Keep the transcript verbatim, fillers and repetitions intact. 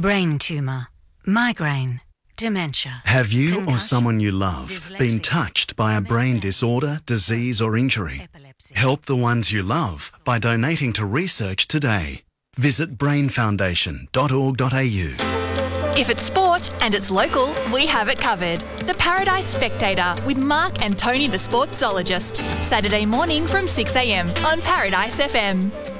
brain tumour, migraine, dementia. Have you or concussion, someone you love been dyslexia, touched by a brain disorder, disease or injury? epilepsy. Help the ones you love by donating to research today. Visit brain foundation dot org dot a u. If it's sport and it's local, we have it covered. The Paradise Spectator with Mark and Tony the Sportsologist. Saturday morning from six a m on Paradise F M.